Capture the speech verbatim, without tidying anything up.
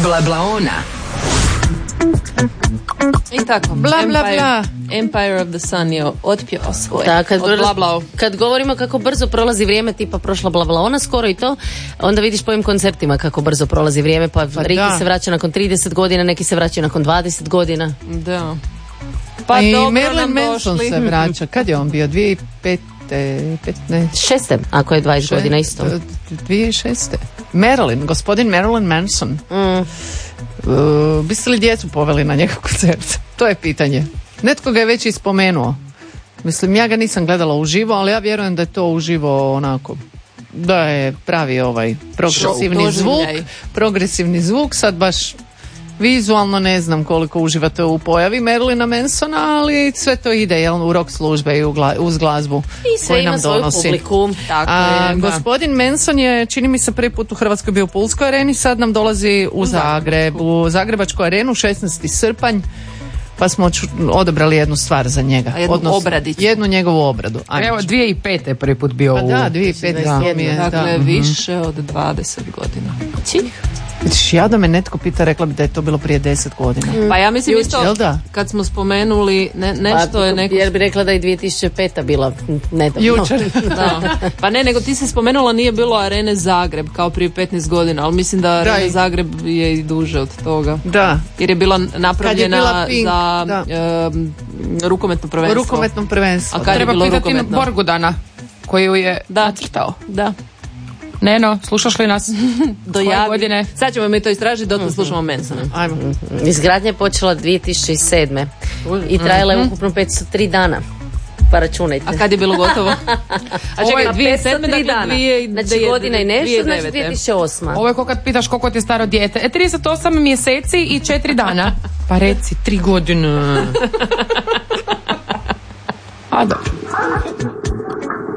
Blablaona. I tako, bla, bla, Empire, bla. Empire of the Sun je otpio svoje. Da, kad, od Blablao. kad govorimo kako brzo prolazi vrijeme, tipa prošla Blablaona skoro i to, onda vidiš po ovim koncertima kako brzo prolazi vrijeme, pa, pa Riki se vraća nakon trideset godina, neki se vraćaju nakon dvadeset godina. Da. Pa i dobro Marilyn nam Manson došli. se vraća. Kad je on bio? dvije tisuće pete, petnaeste Šeste, ako je dvadeset Še- godina isto. dvije tisuće šeste Marilyn, gospodin Marilyn Manson. Mm. Uh, biste li djecu poveli na njegov koncert? To je pitanje. Netko ga je već ispomenuo. Mislim, ja ga nisam gledala uživo, ali ja vjerujem da je to uživo onako, da je pravi ovaj progresivni Show. zvuk, Doživljaj. progresivni zvuk, sad baš vizualno ne znam koliko uživate u pojavi Marilyna Mansona, ali sve to ide jel, u rock službe i u gla, uz glazbu I sve koju ima nam svoju donosi. publiku. Tako A, je. gospodin Manson je, čini mi se, prvi put u Hrvatskoj bio u Pulskoj areni, sad nam dolazi u Zagreb, u Zagrebačku arenu, šesnaesti srpanj, pa smo ču, odabrali jednu stvar za njega. A jednu obradicu. Jednu njegovu obradu. Ajmo. Evo, dvije tisuće pete je prvi put bio Pa u... da, dvije tisuće pete Da. to mi je, Dakle, da. više od dvadeset godina. Vidiš, ja da me netko pita, rekla bi da je to bilo prije deset godina. Pa ja mislim isto, Jel da? kad smo spomenuli ne, nešto Pa, je neko... jer bi rekla da je dvije tisuće peta bila nedavno. Jučer. Da. Pa ne, nego ti si spomenula nije bilo Arene Zagreb kao prije petnaest godina, ali mislim da Arena Da, i- Zagreb je i duže od toga. Da, Jer je bila napravljena bila Pink, za da. em, rukometno u prvenstvo. rukometnom prvenstvu. A kad je Treba bilo pitati rukometno? Borgudana, koji ju je Da. nacrtao. Da. Neno, slušaš li nas? Dojavi. godine? Sad ćemo mi to istražiti, dotle slušamo Mansona. Ajmo. Izgradnja je počela dvije tisuće sedme i trajala je ukupno petsto tri dana. Pa računajte. A kad je bilo gotovo? A Ovo je čekaj, dvije tisuće sedme, petsto tri dakle dana. dvije- Znači godina i nešto, dvije tisuće znači devete. dvije tisuće osma. Ovo je kao kad pitaš koliko ti je staro dijete. E, trideset osam mjeseci i četiri dana. Pa reci, tri godine. A dobro.